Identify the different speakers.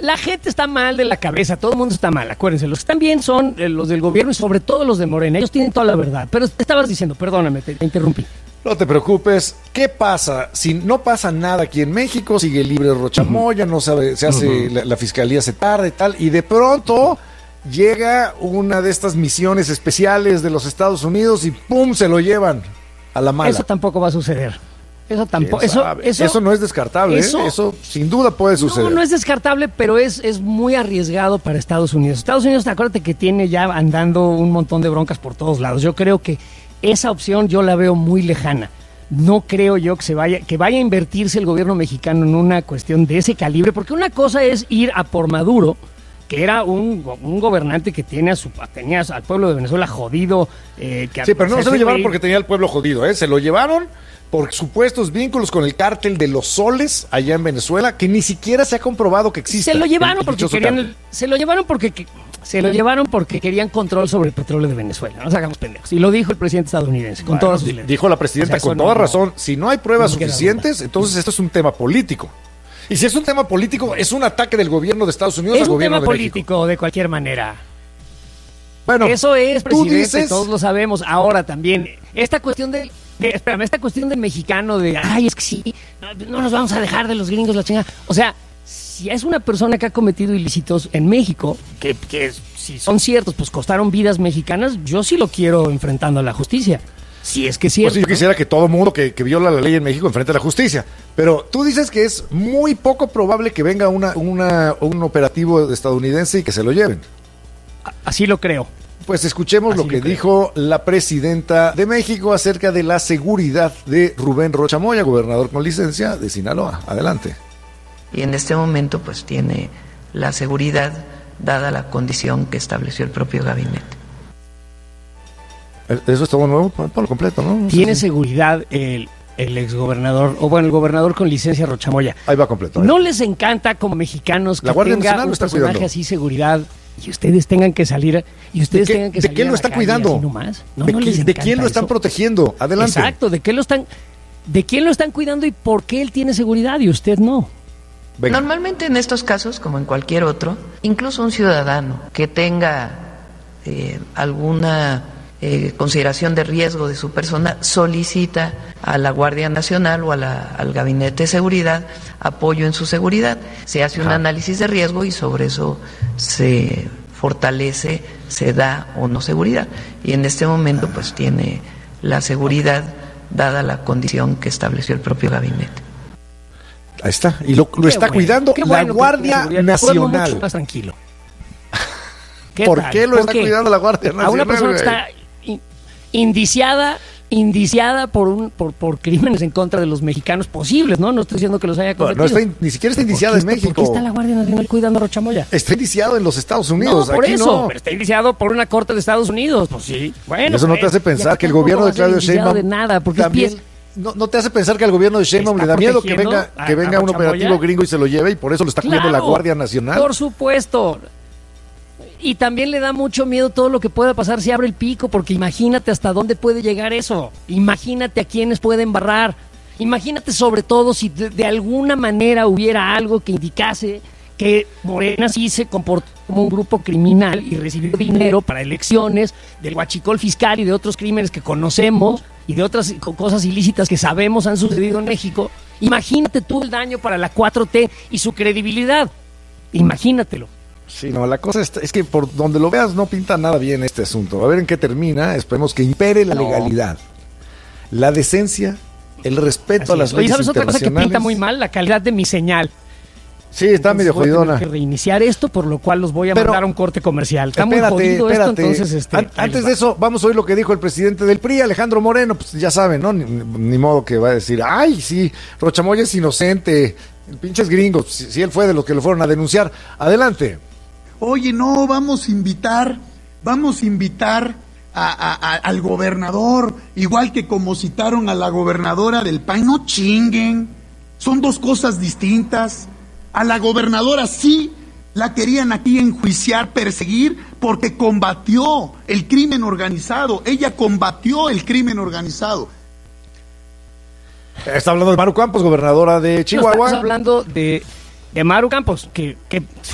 Speaker 1: La gente está mal de la cabeza, todo el mundo está mal, acuérdense. Los que están bien son los del gobierno y sobre todo los de Morena. Ellos tienen toda la verdad. Pero te estabas diciendo, perdóname, te interrumpí.
Speaker 2: No te preocupes. ¿Qué pasa? Si no pasa nada aquí en México, sigue libre Rocha Moya, no sabe, se hace, la fiscalía se tarda y tal, y de pronto llega una de estas misiones especiales de los Estados Unidos y ¡pum! Se lo llevan a la mala.
Speaker 1: Eso tampoco va a suceder. Eso tampoco.
Speaker 2: Eso no es descartable. Eso sin duda puede suceder.
Speaker 1: No es descartable, pero es muy arriesgado para Estados Unidos. Estados Unidos, acuérdate que tiene ya andando un montón de broncas por todos lados. Yo creo que esa opción yo la veo muy lejana. No creo yo que vaya a invertirse el gobierno mexicano en una cuestión de ese calibre, porque una cosa es ir a por Maduro, que era un gobernante que tenía al pueblo de Venezuela jodido.
Speaker 2: Sí, pero no se lo llevaron porque tenía al pueblo jodido, se lo llevaron por supuestos vínculos con el cártel de los soles allá en Venezuela, que ni siquiera se ha comprobado que existe.
Speaker 1: Se lo llevaron porque querían control sobre el petróleo de Venezuela. No nos hagamos pendejos. Y lo dijo el presidente estadounidense, con todas sus letras.
Speaker 2: Dijo la presidenta con toda razón, si no hay pruebas suficientes, entonces esto es un tema político. Y si es un tema político, es un ataque del gobierno de Estados Unidos al gobierno de México. Es un tema político,
Speaker 1: de cualquier manera.
Speaker 2: Bueno,
Speaker 1: eso es, presidente, todos lo sabemos. Ahora también, esta cuestión del mexicano es que sí, no nos vamos a dejar de los gringos la chingada. O sea, si es una persona que ha cometido ilícitos en México, que si son ciertos, pues costaron vidas mexicanas, yo sí lo quiero enfrentando a la justicia. Si es que es cierto.
Speaker 2: Pues sí, yo quisiera que todo mundo que viola la ley en México enfrente a la justicia. Pero tú dices que es muy poco probable que venga un operativo estadounidense y que se lo lleven.
Speaker 1: Así lo creo.
Speaker 2: Pues escuchemos lo que dijo la presidenta de México acerca de la seguridad de Rubén Rocha Moya, gobernador con licencia de Sinaloa. Adelante.
Speaker 3: Y en este momento pues tiene la seguridad dada la condición que estableció el propio gabinete.
Speaker 2: Eso es todo nuevo, por completo, ¿no?
Speaker 1: Tiene seguridad el exgobernador, el gobernador con licencia Rocha Moya.
Speaker 2: Ahí va completo.
Speaker 1: ¿No les encanta como mexicanos que tenga un personaje así seguridad y ustedes tengan que salir
Speaker 2: ¿De quién lo están cuidando? ¿De quién lo están protegiendo? Adelante.
Speaker 1: Exacto, ¿de quién lo están cuidando y por qué él tiene seguridad y usted no?
Speaker 3: Venga. Normalmente en estos casos, como en cualquier otro, incluso un ciudadano que tenga alguna consideración de riesgo de su persona solicita a la Guardia Nacional o al Gabinete de Seguridad apoyo en su seguridad. Se hace un análisis de riesgo y sobre eso se fortalece, se da o no seguridad. Y en este momento pues tiene la seguridad dada la condición que estableció el propio gabinete.
Speaker 2: Ahí está, y lo está cuidando la Guardia Nacional.
Speaker 1: Mucho más tranquilo.
Speaker 2: ¿Por qué lo está cuidando la Guardia Nacional?
Speaker 1: A una persona que está indiciada por crímenes en contra de los mexicanos posibles, ¿no? No estoy diciendo que los haya cometido.
Speaker 2: Ni siquiera está indiciada en México.
Speaker 1: ¿Por qué está la Guardia Nacional cuidando a Rocha Moya?
Speaker 2: Está indiciado en los Estados Unidos.
Speaker 1: No, por
Speaker 2: aquí
Speaker 1: eso,
Speaker 2: no.
Speaker 1: pero está indiciado por una corte de Estados Unidos. Pues sí, bueno.
Speaker 2: Eso no te hace pensar que el gobierno de Claudio Sheinbaum
Speaker 1: de nada, porque
Speaker 2: también no te hace pensar que al gobierno de Sheinbaum le da miedo que venga un operativo gringo y se lo lleve y por eso lo está cuidando la Guardia Nacional.
Speaker 1: Por supuesto. Y también le da mucho miedo todo lo que pueda pasar si abre el pico, porque imagínate hasta dónde puede llegar eso. Imagínate a quiénes pueden barrar. Imagínate sobre todo si de alguna manera hubiera algo que indicase que Morena sí se comportó como un grupo criminal y recibió dinero para elecciones, del huachicol fiscal y de otros crímenes que conocemos y de otras cosas ilícitas que sabemos han sucedido en México. Imagínate tú el daño para la 4T y su credibilidad. Imagínatelo.
Speaker 2: Sí, no, la cosa es que por donde lo veas no pinta nada bien este asunto. A ver en qué termina. Esperemos que impere la legalidad, la decencia, el respeto a las leyes internacionales.
Speaker 1: ¿Sabes otra cosa que pinta muy mal? La calidad de mi señal.
Speaker 2: Sí, está medio jodidona.
Speaker 1: Voy a tener que reiniciar esto, por lo cual los voy a mandar a un corte comercial. Está muy jodido esto, entonces...
Speaker 2: Antes de eso, vamos a oír lo que dijo el presidente del PRI, Alejandro Moreno. Pues ya saben, ¿no? Ni modo que va a decir, ¡ay, sí, Rocha Moya es inocente! Pinches gringos, si él fue de los que lo fueron a denunciar. Adelante.
Speaker 4: Oye, no, vamos a invitar al gobernador, igual que como citaron a la gobernadora del PAN. No chinguen, son dos cosas distintas. A la gobernadora sí la querían aquí enjuiciar, perseguir, porque combatió el crimen organizado. Ella combatió el crimen organizado.
Speaker 2: Está hablando de Maru Campos, gobernadora de Chihuahua.
Speaker 1: Estamos hablando de Maru Campos, que